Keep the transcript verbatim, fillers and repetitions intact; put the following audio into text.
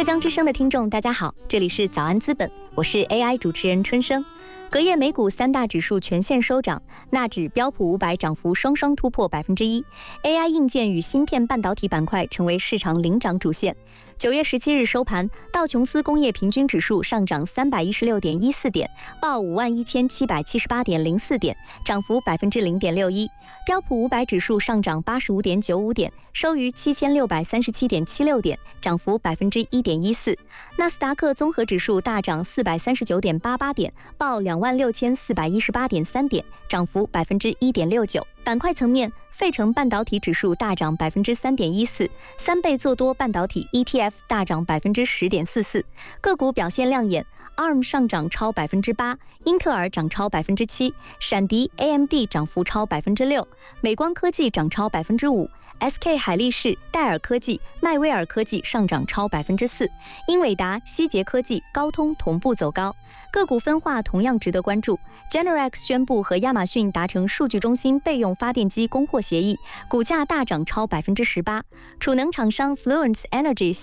浙江之声的听众，大家好，这里是早安资本，我是 A I 主持人春生。隔夜美股三大指数全线收涨，纳指、标普五百涨幅双双突破百分之一 ，A I 硬件与芯片半导体板块成为市场领涨主线。九月十七日收盘，道琼斯工业平均指数上涨三百一十六点一四点，报五万一千七百七十八点零四点，涨幅百分之零点六一。标普五百指数上涨八十五点九五点，收于七千六百三十七点七六点，涨幅百分之一点一四。纳斯达克综合指数大涨四百三十九点八八点，报两万六千四百一十八点三点，涨幅百分之一点六九。板块层面，费城半导体指数大涨百分之三点一四，三倍做多半导体 E T F 大涨百分之十点四四，个股表现亮眼。A R M 上涨超百分之八，英特尔涨超百分之七，闪迪 A M D 涨幅超百分之六，美光科技涨超百分之五。S K 海力士、戴尔科技、迈威尔科技上涨超百分之四，英伟达、希捷科技、高通同步走高。个股分化同样值得关注。Generac 宣布和亚马逊达成数据中心备用发电机供货协议，股价大涨超百分之十八。储能厂商 Fluence Energy